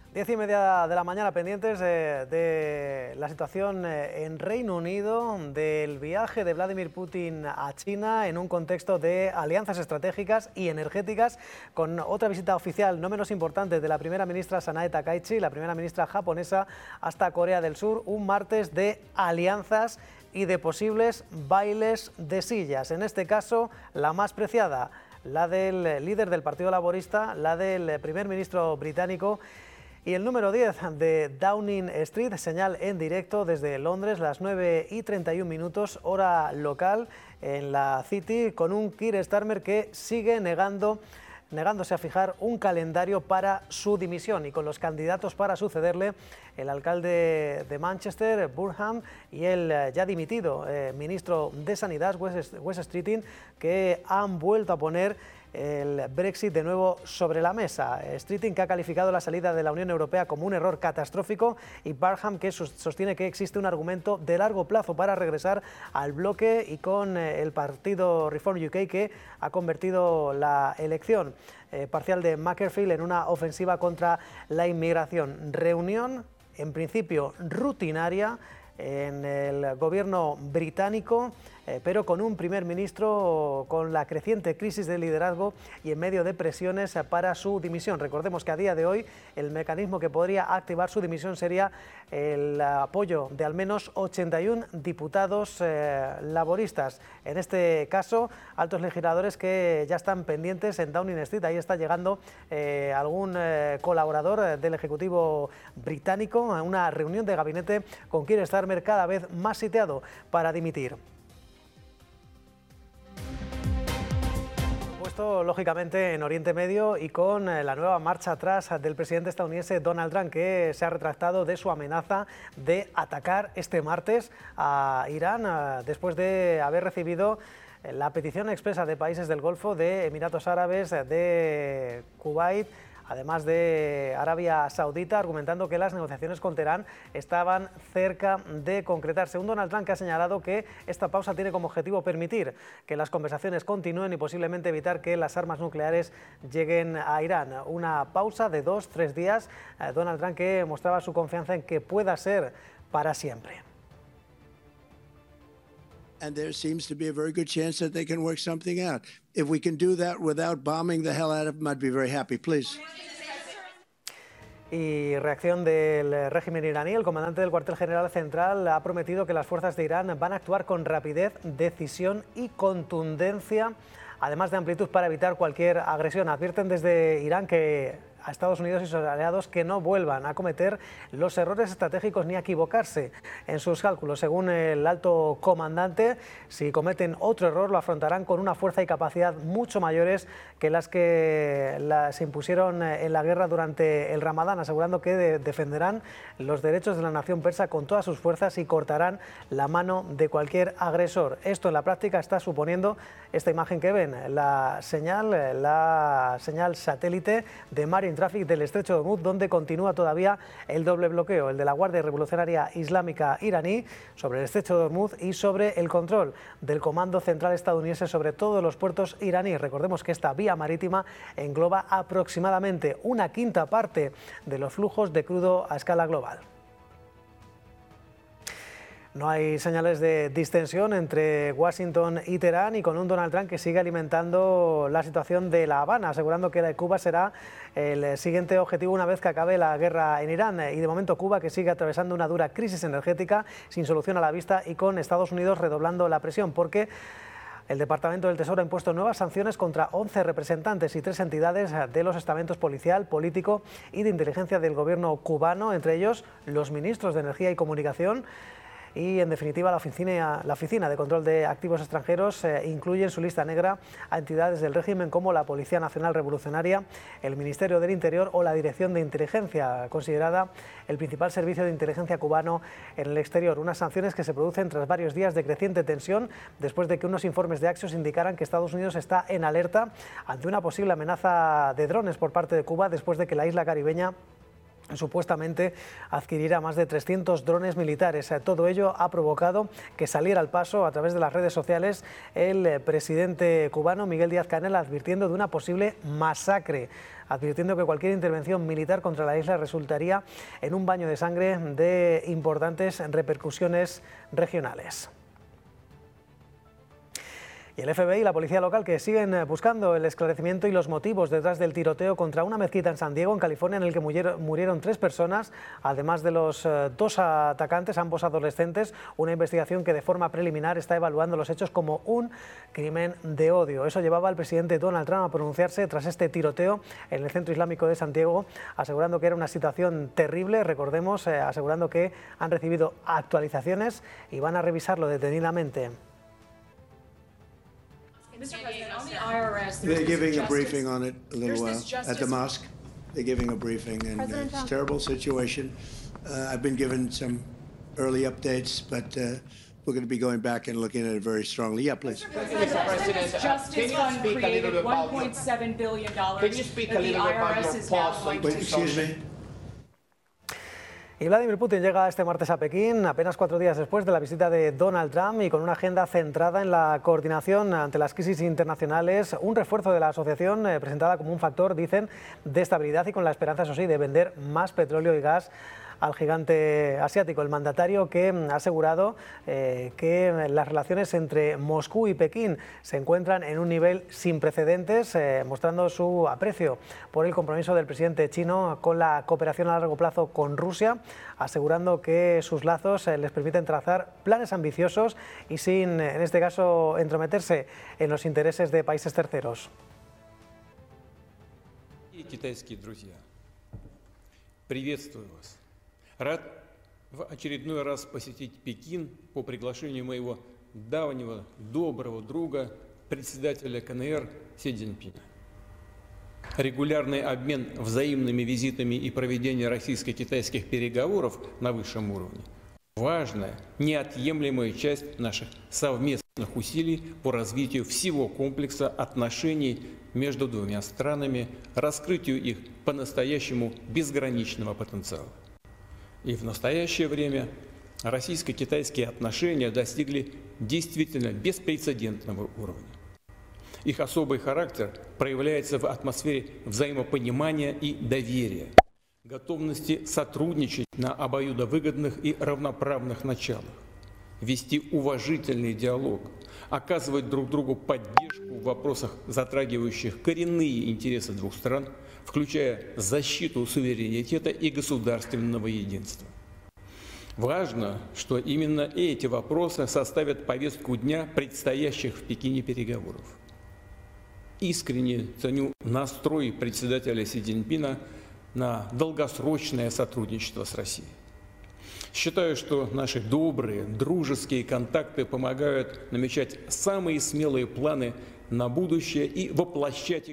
10:30 de la mañana, pendientes de la situación en Reino Unido, del viaje de Vladimir Putin a China en un contexto de alianzas estratégicas y energéticas, con otra visita oficial no menos importante de la primera ministra Sanae Takaichi, la primera ministra japonesa, hasta Corea del Sur, un martes de alianzas y de posibles bailes de sillas. En este caso, la más preciada, la del líder del Partido Laborista, la del primer ministro británico, y el número 10 de Downing Street, señal en directo desde Londres, las 9:31, hora local, en la City, con un Keir Starmer que sigue negándose a fijar un calendario para su dimisión, y con los candidatos para sucederle, el alcalde de Manchester, Burham, y el ya dimitido ministro de Sanidad, Wes Streeting, que han vuelto a poner el Brexit de nuevo sobre la mesa. Streeting, que ha calificado la salida de la Unión Europea como un error catastrófico, y Barham, que sostiene que existe un argumento de largo plazo para regresar al bloque, y con el partido Reform UK, que ha convertido la elección parcial de Makerfield en una ofensiva contra la inmigración. Reunión, en principio rutinaria, en el gobierno británico, pero con un primer ministro con la creciente crisis de liderazgo y en medio de presiones para su dimisión. Recordemos que a día de hoy el mecanismo que podría activar su dimisión sería el apoyo de al menos 81 diputados laboristas. En este caso, altos legisladores que ya están pendientes en Downing Street. Ahí está llegando algún colaborador del Ejecutivo británico a una reunión de gabinete con Keir Starmer cada vez más sitiado para dimitir. Lógicamente en Oriente Medio, y con la nueva marcha atrás del presidente estadounidense Donald Trump, que se ha retractado de su amenaza de atacar este martes a Irán después de haber recibido la petición expresa de países del Golfo, de Emiratos Árabes, de Kuwait, además de Arabia Saudita, argumentando que las negociaciones con Teherán estaban cerca de concretarse. Un Donald Trump que ha señalado que esta pausa tiene como objetivo permitir que las conversaciones continúen y posiblemente evitar que las armas nucleares lleguen a Irán. Una pausa de 2-3 días. Donald Trump, que mostraba su confianza en que pueda ser para siempre. And there seems to be a very good chance that they can work something out. If we can do that without bombing the hell out of them, I'd be very happy, please. Y reacción del régimen iraní. El comandante del cuartel general central ha prometido que las fuerzas de Irán van a actuar con rapidez, decisión y contundencia, además de amplitud, para evitar cualquier agresión. Advierten desde Irán que a Estados Unidos y sus aliados que no vuelvan a cometer los errores estratégicos ni a equivocarse en sus cálculos. Según el alto comandante, si cometen otro error lo afrontarán con una fuerza y capacidad mucho mayores que las que se impusieron en la guerra durante el Ramadán, asegurando que defenderán los derechos de la nación persa con todas sus fuerzas y cortarán la mano de cualquier agresor. Esto en la práctica está suponiendo esta imagen que ven, la señal satélite de Marine Traffic del estrecho de Hormuz, donde continúa todavía el doble bloqueo, el de la Guardia Revolucionaria Islámica iraní sobre el estrecho de Hormuz y sobre el control del Comando Central estadounidense sobre todos los puertos iraníes. Recordemos que esta vía marítima engloba aproximadamente una quinta parte de los flujos de crudo a escala global. No hay señales de distensión entre Washington y Teherán, y con un Donald Trump que sigue alimentando la situación de La Habana, asegurando que Cuba será el siguiente objetivo una vez que acabe la guerra en Irán. Y de momento Cuba, que sigue atravesando una dura crisis energética sin solución a la vista, y con Estados Unidos redoblando la presión, porque el Departamento del Tesoro ha impuesto nuevas sanciones contra 11 representantes y 3 entidades de los estamentos policial, político y de inteligencia del gobierno cubano, entre ellos los ministros de Energía y Comunicación. Y, en definitiva, la Oficina de Control de Activos Extranjeros incluye en su lista negra a entidades del régimen como la Policía Nacional Revolucionaria, el Ministerio del Interior o la Dirección de Inteligencia, considerada el principal servicio de inteligencia cubano en el exterior. Unas sanciones que se producen tras varios días de creciente tensión, después de que unos informes de Axios indicaran que Estados Unidos está en alerta ante una posible amenaza de drones por parte de Cuba, después de que la isla caribeña supuestamente adquirirá más de 300 drones militares. Todo ello ha provocado que saliera al paso a través de las redes sociales el presidente cubano Miguel Díaz-Canel, advirtiendo de una posible masacre advirtiendo que cualquier intervención militar contra la isla resultaría en un baño de sangre de importantes repercusiones regionales. Y el FBI y la policía local que siguen buscando el esclarecimiento y los motivos detrás del tiroteo contra una mezquita en San Diego, en California, en el que murieron 3 personas, además de los 2 atacantes, ambos adolescentes. Una investigación que de forma preliminar está evaluando los hechos como un crimen de odio. Eso llevaba al presidente Donald Trump a pronunciarse tras este tiroteo en el centro islámico de Santiago, asegurando que era una situación terrible, recordemos, asegurando que han recibido actualizaciones y van a revisarlo detenidamente. Mr. President, on the IRS, They're giving a briefing on it a little while at the mosque. They're giving a briefing, and it's a terrible situation. I've been given some early updates, but we're going to be going back and looking at it very strongly. Yeah, please. Mr. President, Justice Fund created $1.7 billion Can you speak a little bit about your past on Excuse me. Y Vladimir Putin llega este martes a Pekín, apenas 4 días después de la visita de Donald Trump, y con una agenda centrada en la coordinación ante las crisis internacionales, un refuerzo de la asociación presentada como un factor, dicen, de estabilidad y con la esperanza, eso sí, de vender más petróleo y gas al gigante asiático. El mandatario que ha asegurado que las relaciones entre Moscú y Pekín se encuentran en un nivel sin precedentes, mostrando su aprecio por el compromiso del presidente chino con la cooperación a largo plazo con Rusia, asegurando que sus lazos les permiten trazar planes ambiciosos y sin, en este caso, entrometerse en los intereses de países terceros. Китайские друзья, приветствую вас. Рад в очередной раз посетить Пекин по приглашению моего давнего доброго друга, председателя КНР Си Цзиньпина. Регулярный обмен взаимными визитами и проведение российско-китайских переговоров на высшем уровне – важная, неотъемлемая часть наших совместных усилий по развитию всего комплекса отношений между двумя странами, раскрытию их по-настоящему безграничного потенциала. И в настоящее время российско-китайские отношения достигли действительно беспрецедентного уровня. Их особый характер проявляется в атмосфере взаимопонимания и доверия, готовности сотрудничать на обоюдовыгодных и равноправных началах, вести уважительный диалог, оказывать друг другу поддержку в вопросах, затрагивающих коренные интересы двух стран, включая защиту суверенитета и государственного единства. Важно, что именно эти вопросы составят повестку дня предстоящих в Пекине переговоров. Искренне ценю настрой председателя Си Цзиньпина на долгосрочное сотрудничество с Россией. Считаю, что наши добрые, дружеские контакты помогают намечать самые смелые планы на будущее и воплощать их.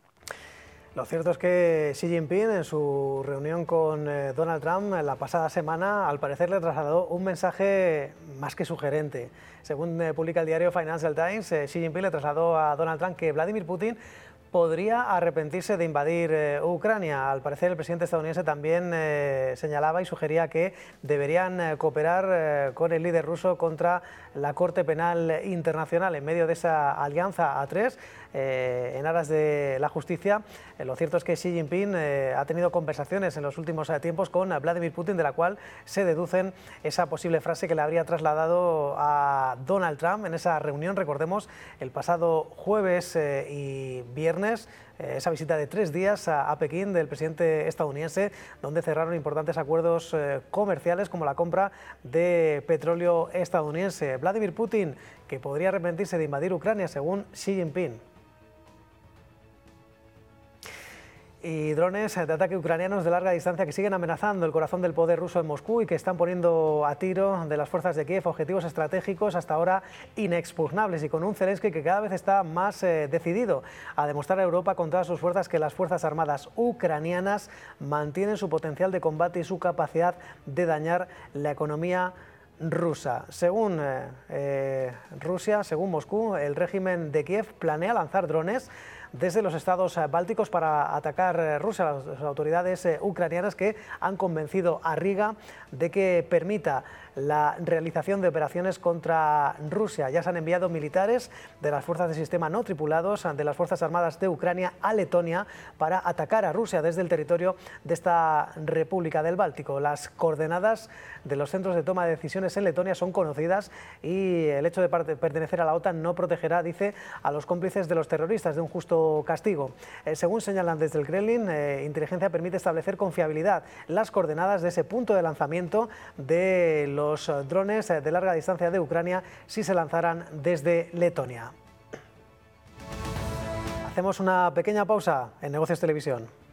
Lo cierto es que Xi Jinping, en su reunión con Donald Trump la pasada semana, al parecer le trasladó un mensaje más que sugerente. Según publica el diario Financial Times, Xi Jinping le trasladó a Donald Trump que Vladimir Putin podría arrepentirse de invadir Ucrania. Al parecer, el presidente estadounidense también señalaba y sugería que deberían cooperar con el líder ruso contra la Corte Penal Internacional en medio de esa alianza a 3 en aras de la justicia. Lo cierto es que Xi Jinping ha tenido conversaciones en los últimos tiempos con Vladimir Putin, de la cual se deducen esa posible frase que le habría trasladado a Donald Trump en esa reunión, recordemos, el pasado jueves y viernes, esa visita de 3 días a Pekín del presidente estadounidense, donde cerraron importantes acuerdos comerciales como la compra de petróleo estadounidense. Vladimir Putin, que podría arrepentirse de invadir Ucrania, según Xi Jinping. Y drones de ataque ucranianos de larga distancia que siguen amenazando el corazón del poder ruso en Moscú y que están poniendo a tiro de las fuerzas de Kiev objetivos estratégicos hasta ahora inexpugnables, y con un Zelensky que cada vez está más decidido a demostrar a Europa con todas sus fuerzas que las Fuerzas Armadas ucranianas mantienen su potencial de combate y su capacidad de dañar la economía rusa. Según Rusia, según Moscú, el régimen de Kiev planea lanzar drones desde los estados bálticos para atacar Rusia. Las autoridades ucranianas que han convencido a Riga de que permita la realización de operaciones contra Rusia. Ya se han enviado militares de las fuerzas de sistema no tripulados de las Fuerzas Armadas de Ucrania a Letonia para atacar a Rusia desde el territorio de esta República del Báltico. Las coordenadas de los centros de toma de decisiones en Letonia son conocidas y el hecho de pertenecer a la OTAN no protegerá, dice, a los cómplices de los terroristas de un justo castigo. Según señalan desde el Kremlin, inteligencia permite establecer con fiabilidad las coordenadas de ese punto de lanzamiento de los drones de larga distancia de Ucrania si se lanzaran desde Letonia. Hacemos una pequeña pausa en Negocios Televisión.